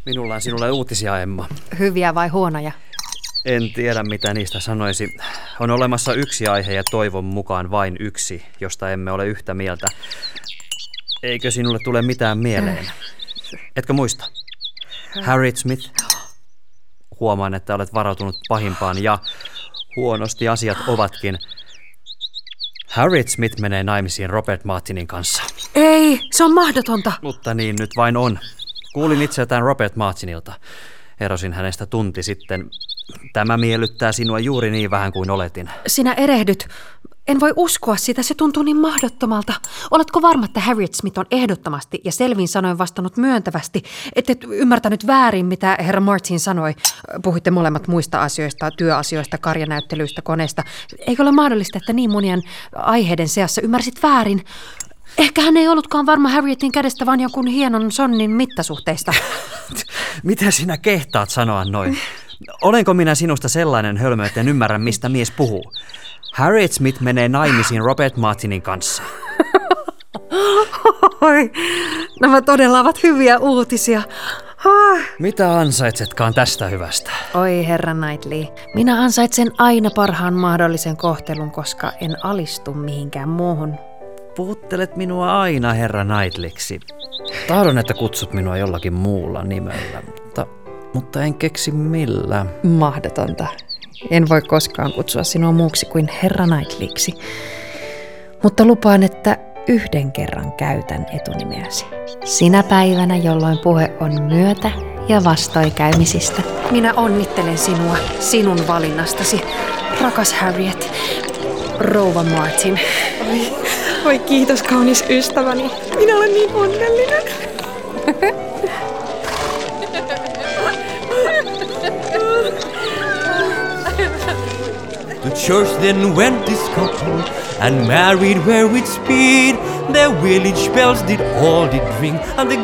Minulla on sinulle uutisia, Emma. Hyviä vai huonoja? En tiedä, mitä niistä sanoisi. On olemassa yksi aihe ja toivon mukaan vain yksi, josta emme ole yhtä mieltä. Eikö sinulle tule mitään mieleen? Etkö muista? Harriet Smith. Huomaan, että olet varautunut pahimpaan ja huonosti asiat ovatkin. Harriet Smith menee naimisiin Robert Martinin kanssa. Ei, se on mahdotonta. Mutta niin nyt vain on. Kuulin itseltään Robert Martinilta. Erosin hänestä tunti sitten. Tämä miellyttää sinua juuri niin vähän kuin oletin. Sinä erehdyt. En voi uskoa sitä, se tuntuu niin mahdottomalta. Oletko varma, että Harriet Smith on ehdottomasti ja selvin sanoin vastannut myöntävästi? Et ymmärtänyt väärin, mitä herra Martin sanoi. Puhuitte molemmat muista asioista, työasioista, karjanäyttelyistä, koneista. Eikö ole mahdollista, että niin monien aiheiden seassa ymmärsit väärin? Ehkä hän ei ollutkaan varma Harrietin kädestä, vaan jonkun hienon sonnin mittasuhteista. Mitä sinä kehtaat sanoa noin? Olenko minä sinusta sellainen hölmö, että en ymmärrä, mistä mies puhuu? Harriet Smith menee naimisiin Robert Martinin kanssa. Oi, nämä todella ovat hyviä uutisia. Mitä ansaitsetkaan tästä hyvästä? Oi herra Knightley, minä ansaitsen aina parhaan mahdollisen kohtelun, koska en alistu mihinkään muuhun. Puhuttelet minua aina herra Knightleyksi. Tahdon, että kutsut minua jollakin muulla nimellä, mutta en keksi millä. Mahdotonta. En voi koskaan kutsua sinua muuksi kuin herra Knightleyksi. Mutta lupaan, että yhden kerran käytän etunimeäsi. Sinä päivänä, jolloin puhe on myötä- ja vastoinkäymisistä. Minä onnittelen sinua sinun valinnastasi, rakas Harriet, rouva Martin. Oi kiitos kaunis ystäväni. Minä olen niin onnellinen. To church then went this couple, and married were with speed. Their village bells did all did ring, and the